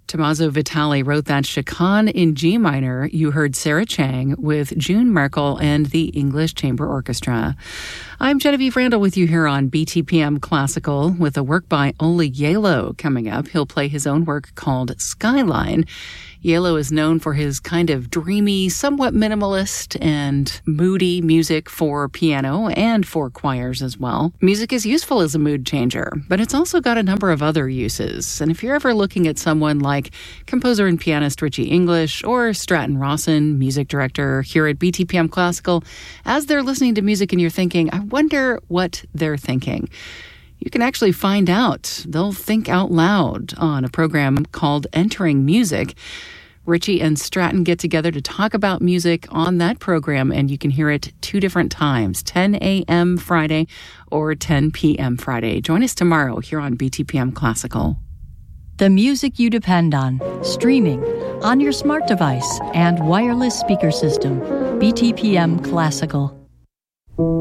Tommaso Vitale wrote that Chaconne in G minor. You heard Sarah Chang with June Merkel and the English Chamber Orchestra. I'm Genevieve Randall with you here on BTPM Classical with a work by Oleg Yalo coming up. He'll play his own work called Skyline. Yalo is known for his kind of dreamy, somewhat minimalist and moody music for piano and for choirs as well. Music is useful as a mood changer, but it's also got a number of other uses. And if you're ever looking at someone like composer and pianist Richie English or Stratton Rawson, music director here at BTPM Classical, as they're listening to music and you're thinking, I wonder what they're thinking. You can actually find out. They'll think out loud on a program called Entering Music. Richie and Stratton get together to talk about music on that program, and you can hear it 2 different times, 10 a.m. Friday or 10 p.m. Friday. Join us tomorrow here on BTPM Classical. The music you depend on, streaming, on your smart device, and wireless speaker system. BTPM Classical.